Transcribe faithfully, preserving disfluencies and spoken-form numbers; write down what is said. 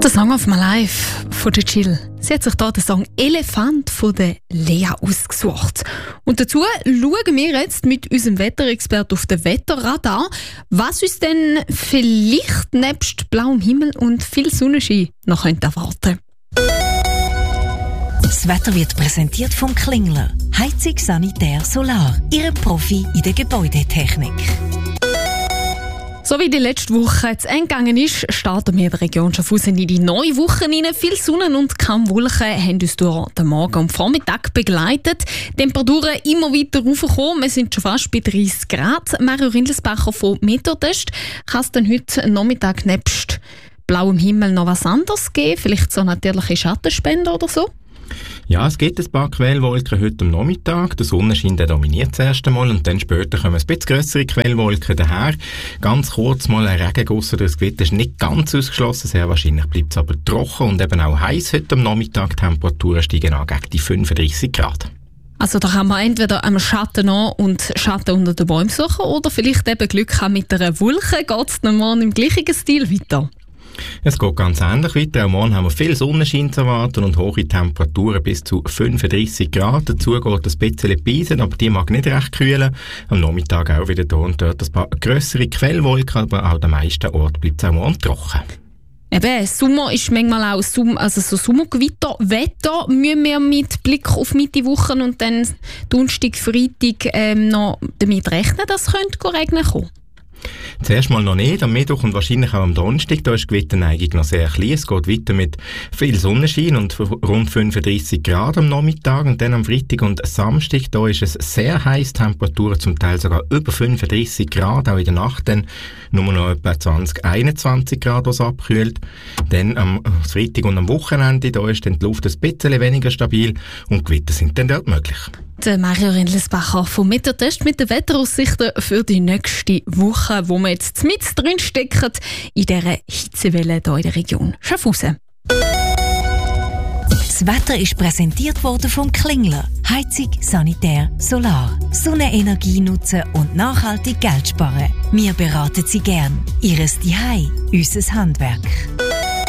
Der Song of My Life von der Chill. Sie hat sich hier den Song Elefant von der Lea ausgesucht. Und dazu schauen wir jetzt mit unserem Wetterexperten auf den Wetterradar, was uns denn vielleicht nebst blauem Himmel und viel Sonnenschein noch könnte erwarten. Das Wetter wird präsentiert vom Klingler. Heizung, Sanitär, Solar. Ihr Profi in der Gebäudetechnik. So wie die letzte Woche zu Ende gegangen ist, starten wir in der Region Schaffhausen in die neue Woche rein. Viel Sonne und kaum Wolken haben uns durch den Morgen und Vormittag begleitet. Die Temperaturen immer weiter raufgekommen. Wir sind schon fast bei dreißig Grad. Mario Rindelsbacher von Meteotest. Kann es denn heute Nachmittag nebst blauem Himmel noch was anderes geben? Vielleicht so natürliche Schattenspender oder so? Ja, es gibt ein paar Quellwolken heute am Nachmittag. Der Sonnenschein der dominiert das erste Mal und dann später kommen ein bisschen grössere Quellwolken daher. Ganz kurz mal ein Regenguss oder ein Gewitter ist nicht ganz ausgeschlossen. Sehr wahrscheinlich bleibt es aber trocken und eben auch heiß heute am Nachmittag. Die Temperaturen steigen an gegen die fünfunddreißig Grad. Also da kann man entweder am Schatten an und Schatten unter den Bäumen suchen oder vielleicht eben Glück haben mit einer Wolke. Geht es dann morgen im gleichen Stil weiter? Es geht ganz ähnlich weiter. Auch morgen haben wir viel Sonnenschein zu erwarten und hohe Temperaturen bis zu fünfunddreißig Grad. Dazu geht ein bisschen Beisen, aber die mag nicht recht kühlen. Am Nachmittag auch wieder da und dort ein paar grössere Quellwolken, aber an den meisten Orten bleibt es auch morgen trocken. Eben, Sommer ist manchmal auch Sum- also so Sommergewitter. Wetter müssen wir mit Blick auf Mitte Woche und dann Donnerstag, Freitag ähm, noch damit rechnen, dass es könnte regnen kommen. Zuerst mal noch nicht, am Mittwoch und wahrscheinlich auch am Donnerstag, da ist die Gewitterneigung noch sehr klein. Es geht weiter mit viel Sonnenschein und rund fünfunddreißig Grad am Nachmittag. Und dann am Freitag und Samstag, da ist es sehr heiß, Temperaturen zum Teil sogar über fünfunddreißig Grad, auch in der Nacht dann nur noch etwa zwanzig, einundzwanzig Grad, was abkühlt. Dann am Freitag und am Wochenende, da ist dann die Luft ein bisschen weniger stabil und Gewitter sind dann dort möglich. Der Mario Rindelsbacher vom Meteotest mit den Wetteraussichten für die nächste Woche, wo wir jetzt mit drin stecken in dieser Hitzewelle hier in der Region Schaffhausen. Das Wetter ist präsentiert worden vom Klingler. Heizung, Sanitär, Solar. Sonnenenergie nutzen und nachhaltig Geld sparen. Wir beraten Sie gern. Ihres Zuhause, unser Handwerk.